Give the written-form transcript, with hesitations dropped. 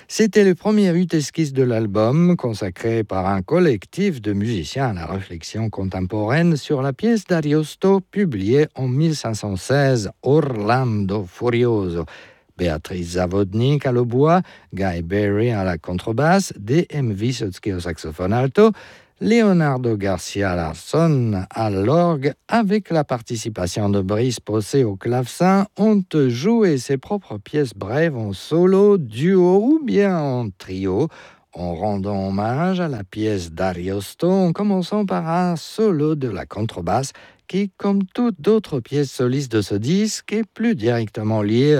C'était le premier esquisse de l'album, consacré par un collectif de musiciens à la réflexion contemporaine sur la pièce d'Ariosto, publiée en 1516, Orlando Furioso. Béatrice Zawodnik à l'hautbois, Guy Berry à la contrebasse, D.M. Wysotsky au saxophone alto, Leonardo Garcia Larson à l'orgue, avec la participation de Brice Possé au clavecin, ont joué ses propres pièces brèves en solo, duo ou bien en trio, en rendant hommage à la pièce d'Ariosto en commençant par un solo de la contrebasse qui, comme toutes d'autres pièces solistes de ce disque, est plus directement lié